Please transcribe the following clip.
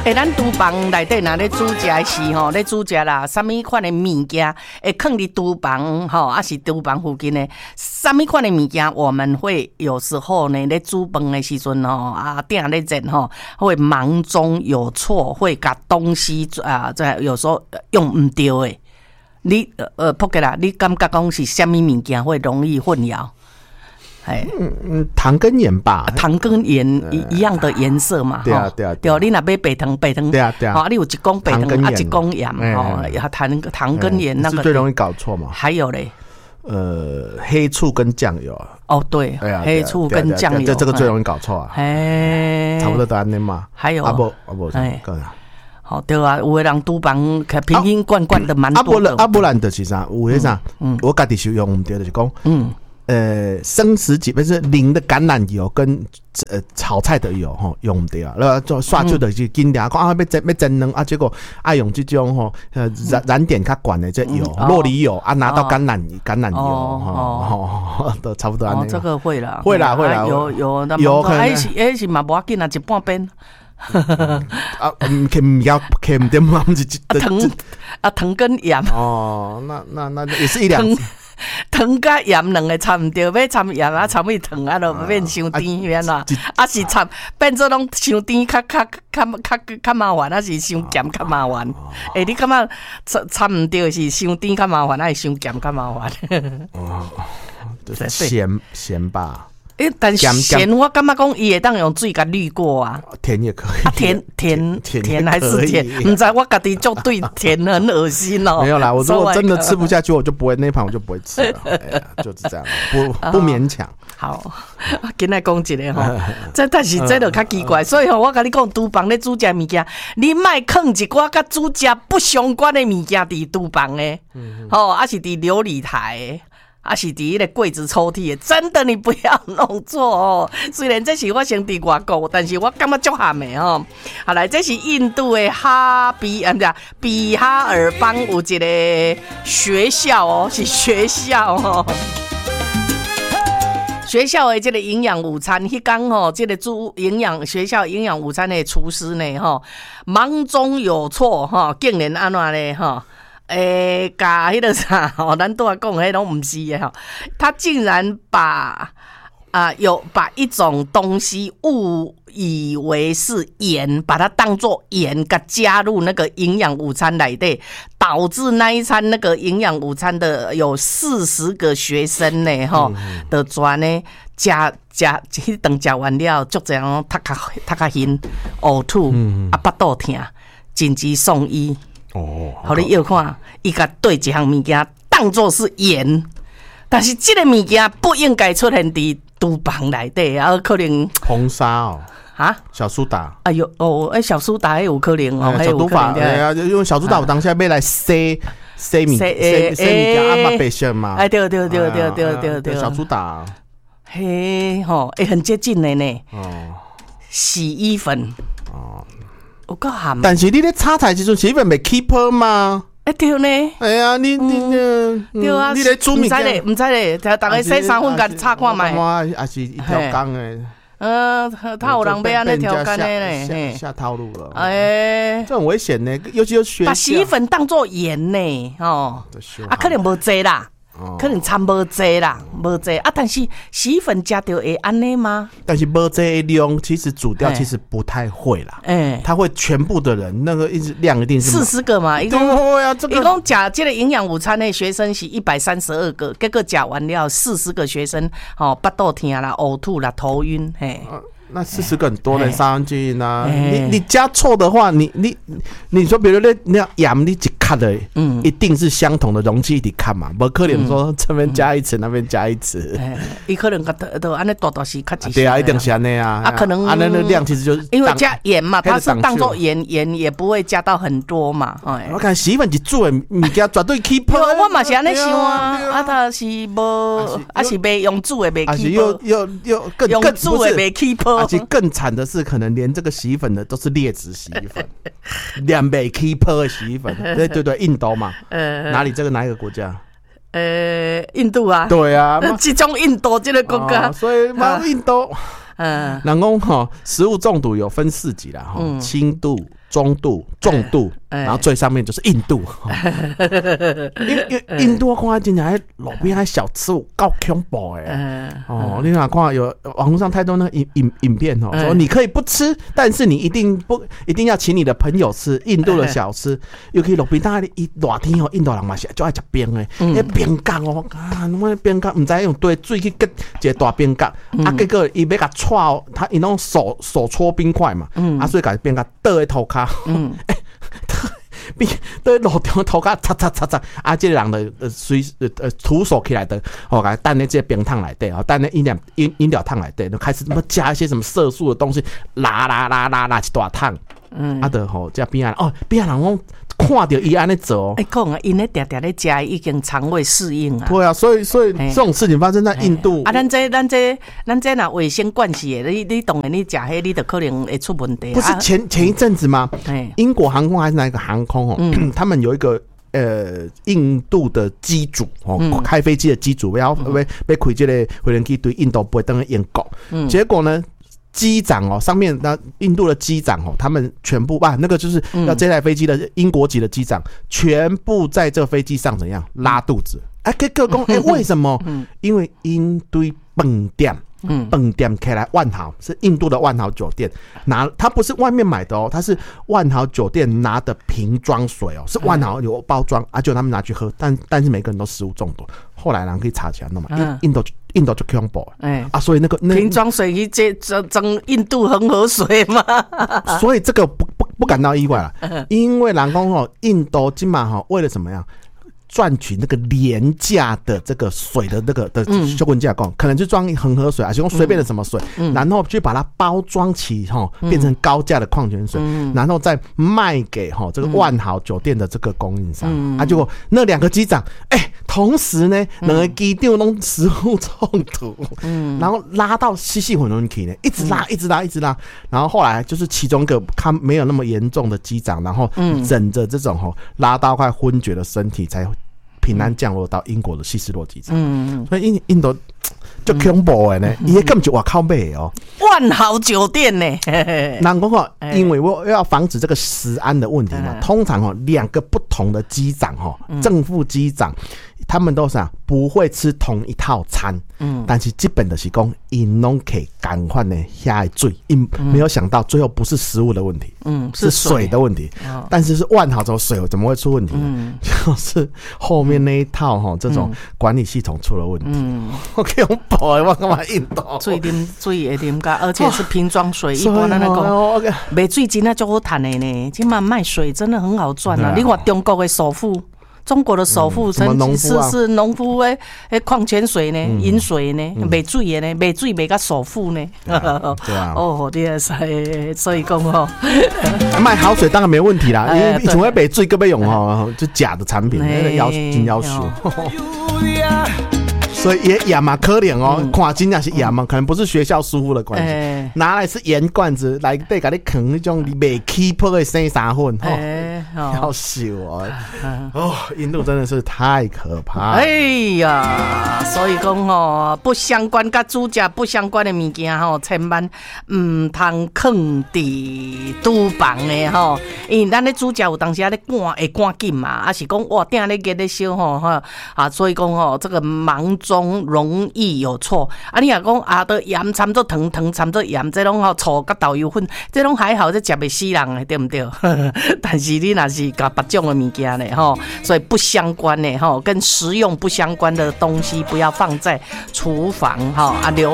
咱厨房内底若咧煮食的时吼，咧煮食啦，啥物款的物件会放伫厨房吼，还是厨房附近的啥物款的物件，我们会有时候呢咧煮饭的时阵吼鼎咧热吼，会忙中有错，会把东西在有时候用唔对的。你扑克啦，你感觉讲是啥物物件会容易混淆？ 糖跟盐吧， 糖跟盐一样的颜色嘛， 对啊对啊， 对，你若买白糖， 对啊对啊， 好，你有一公白糖一公盐哦，糖跟盐那个是最容易搞错嘛。 还有嘞， 黑醋跟酱油哦对，黑醋跟酱油， 这个最容易搞错啊，差不多都安尼嘛。 还有不， 好对啊，有的人厨房瓶瓶罐罐的蛮多的。 不然就是啥，有迄啥，我家己是用唔对，就是讲，生食级不是淋的橄榄油跟炒菜的油吼用唔对啊，然后就刷就就是紧点讲要蒸卵啊，结果爱用这种吼燃点较管的这油酪梨油啊，拿到橄榄油都差不多安尼。 这个会啦， 有可能是嘛无要紧啊，一半边。 唔要唔点嘛， 糖跟盐哦，那也是一两。 糖甲盐两个掺唔对，要掺盐啊，掺伊糖啊，就变伤甜免啦。啊是掺变做拢伤甜，较麻烦，啊是伤咸较麻烦。你感觉掺唔对是伤甜较麻烦，还是伤咸较麻烦？ 咸吧。 但咸我感觉讲伊会当用水甲滤过啊， 甜也可以， 甜还是甜？唔知我家己就对甜很恶心哦。 没有啦，我如果真的吃不下去，我就不会那盘我就不会吃了，就是这样，不勉强。 好，今仔讲一个吼，但是这就较奇怪，所以吼我甲你讲，厨房咧煮食物件，你莫放一寡甲煮食不相关的物件伫厨房诶，吼，还是伫琉璃台的。啊，是伫迄个柜子抽屉的，真的你不要弄错哦。虽然这是我先伫外国，但是我感觉足咸的吼。好来，这是印度的比哈尔邦有一个学校哦，是学校哦。学校的这个营养午餐，迄天吼，这个煮学校营养午餐的厨师呢，吼，忙中有错哈，竟然安怎呢哈？甲迄个啥吼，咱拄仔讲迄拢毋是诶吼，他竟然把一种东西误以为是盐，把它当作盐，甲加入那个营养午餐内底，导致那一餐那个营养午餐的有40个学生呢吼，的全呢迄顿食完了，足侪人头壳晕、呕吐，巴肚痛，紧急送医。好你要看，伊甲对一项物件当作是盐，但是这个物件不应该出现伫厨房内底，然后可能红砂哦，小苏打， 哎呦小苏打也有可能哦， 小苏打，因为小苏打我当下要来塞物件，白色嘛， 对， 小苏打， 嘿吼，很接近的呢，洗衣粉，有够咸， 但是你咧炒菜时阵洗衣粉袂 keep 吗？ 对呢。 哎呀，你对啊， 你咧煮物件， 唔知咧，大家洗3分，甲炒看卖。 也是一条工诶。 他有人要安尼条工的咧， 下套路了。 这很危险呢，尤其有学校把洗衣粉当作盐呢，可能无济啦。可能掺无济啦，无济啊！但是洗衣粉加掉会安尼吗？ 但是无济的量，其实煮掉其实不太会啦。他会全部的人那个量一定是 40个嘛？一共假这个营养午餐的学生是132个，结果假完了40个学生巴肚痛啦、呕吐啦、头晕， 那40个很多人杀上去呢。你加错的话，你说比如那盐你一卡的，一定是相同的容器一起看嘛，不可能说这边加一匙，那边加一匙。 伊可能都安尼大是较对啊，一定是安尼啊。 可能那量其实就是因为加盐嘛，它是当做盐也不会加到很多嘛。 我看洗衣粉一煮的物件绝对 keep。 我嘛是安尼想啊，他是无，还是袂用煮的袂 keep，还是又更用煮的袂 keep。 而且更惨的是，可能连这个洗衣粉的都是劣质洗衣粉，两杯 keeper 的洗衣粉，对，印度嘛，哪里？这个哪一个国家？ 印度啊， 对啊， 集中印度这个国家， 所以印度，人讲食物中毒有分4级啦，轻度、 中度、重度，然后最上面就是印度。因为印度我看真正路边那小吃有够恐怖的。你看有网络上太多那影片说你可以不吃，但是你一定要请你的朋友吃印度的小吃，尤其路边那一热天印度人嘛是就爱吃冰的，那冰角那冰角唔知用对水去结一个大冰角，结果伊要甲戳，他伊弄手搓冰块嘛，所以甲冰角倒在涂骹，对路中涂骹擦，这个人的徒手起来的，甲等在这冰桶内底，等在饮料桶内底，就开始加一些什么色素的东西，拉一大桶，就这边边人讲。看到伊安尼做， 讲啊，因咧常常咧食，已经肠胃适应啊。 对啊，所以这种事情发生在印度咱这若卫生关系的，你当然你食迄，你就可能会出问题。 不是前一阵子吗？英国航空还是哪一个航空他们有一个印度的机主开飞机的机主要开这个飞机对印度飞回英国，结果呢？机长上面那印度的机长他们全部那个就是要这台飞机的英国籍的机长，全部在这个飞机上怎样拉肚子？结果讲为什么？因为因对饭店。饭店开来万豪是印度的万豪酒店它不是外面买的它是万豪酒店拿的瓶装水是万豪有包装就他们拿去喝，但是每个人都食物中毒，后来人可以查起来弄嘛，印度就恐怖所以那个瓶装水去蒸印度恒河水嘛， 所以这个不感到意外了，因为人讲印度今嘛为了什么样？赚取那个廉价的这个水的那个的修文价可能就装恒河水，还是用随便的什么水，然后去把它包装起变成高价的矿泉水，然后再卖给这个万豪酒店的这个供应商结果那两个机长同时呢两个机长都食物中毒，然后拉到稀混沌起呢，一直拉，然后后来就是其中一个他没有那么严重的机长，然后枕着这种拉到快昏厥的身体才平安降落到英国的希斯洛机场，所以印度就恐怖的呢，伊根本就外口买万豪酒店呢。 人讲因为我要防止这个食安的问题嘛，通常两个不同的机长正副机长。他们都是不会吃同一套餐，但是基本的是讲，因拢可以赶快的下水，因没有想到最后不是食物的问题，是水的问题，但是万豪之后水怎么会出问题呢？就是后面那一套这种管理系统出了问题。我恐怖，我干嘛印度水会啉噶，而且是瓶装水，一般那个卖水真的就好赚的呢。今嘛卖水真的很好赚啊！你看中国的首富。中国的首富是农夫的矿泉水呢，饮水呢，卖水的呢，卖水卖到首富呢。 对啊， 所以讲卖好水当然没问题啦，因为以前卖水更要用就假的产品，那个真要求。所以也嘛可怜看真正是盐嘛，可能不是学校疏忽的关系，拿来是盐罐子来对给你啃那种未起泡的生沙粉，要死我！印度真的是太可怕了。 所以讲不相关跟主角不相关的物件千万唔通放伫厨房的因为咱的主角有当时咧会赶紧嘛，还是讲哇定咧热咧烧所以讲这个忙中容易有错你若讲都盐掺做糖掺做盐，这拢醋甲豆油粉，这拢还好，这食袂死人的，对不对？但是你若是甲别种的物件呢所以不相关的跟食用不相关的东西不要放在厨房留